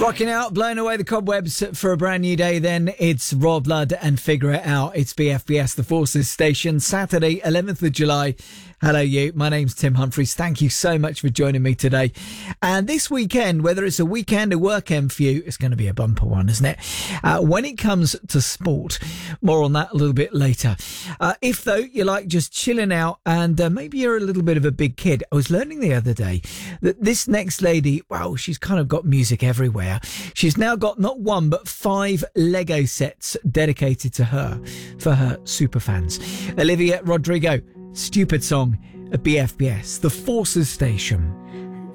Rocking out, blowing away the cobwebs for a brand new day then. It's Raw Blood and Figure It Out. It's BFBS, the Forces Station, Saturday, 11th of July. Hello you, my name's Tim Humphries. Thank you so much for joining me today. And this weekend, whether it's a weekend or workend for you, it's going to be a bumper one, isn't it? When it comes to sport, more on that a little bit later. If though you like just chilling out and maybe you're a little bit of a big kid, I was learning the other day that this next lady, wow, she's kind of got music everywhere. She's now got not one but 5 Lego sets dedicated to her for her super fans. Olivia Rodrigo, Stupid Song at BFBS, the Forces Station.